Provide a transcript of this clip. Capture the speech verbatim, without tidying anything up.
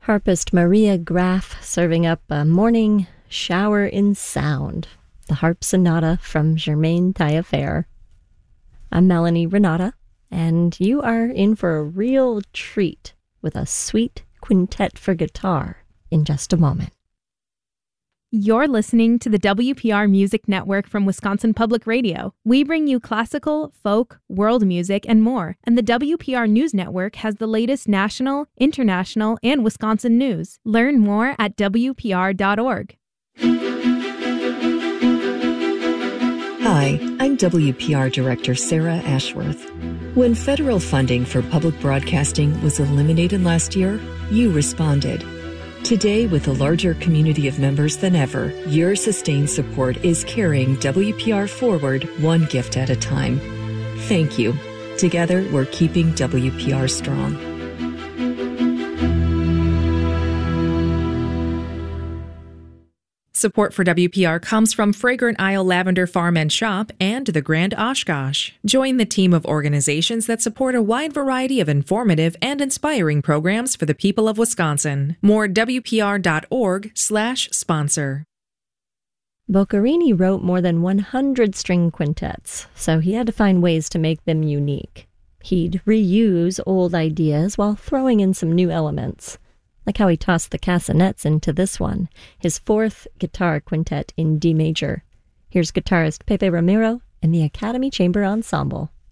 Harpist Maria Graf serving up a morning shower in sound, the Harp Sonata from Germaine Taillefer. I'm Melanie Renata, and you are in for a real treat with a sweet quintet for guitar in just a moment. You're listening to the W P R Music Network from Wisconsin Public Radio. We bring you classical, folk, world music, and more. And the W P R News Network has the latest national, international, and Wisconsin news. Learn more at W P R dot org. Hi, I'm W P R Director Sarah Ashworth. When federal funding for public broadcasting was eliminated last year, you responded. Today, with a larger community of members than ever, your sustained support is carrying W P R forward one gift at a time. Thank you. Together, we're keeping W P R strong. Support for W P R comes from Fragrant Isle Lavender Farm and Shop and the Grand Oshkosh. Join the team of organizations that support a wide variety of informative and inspiring programs for the people of Wisconsin. More W P R dot org slash sponsor. Boccherini wrote more than one hundred string quintets, so he had to find ways to make them unique. He'd reuse old ideas while throwing in some new elements, like how he tossed the castanets into this one, his fourth guitar quintet in D major. Here's guitarist Pepe Ramiro and the Academy Chamber Ensemble.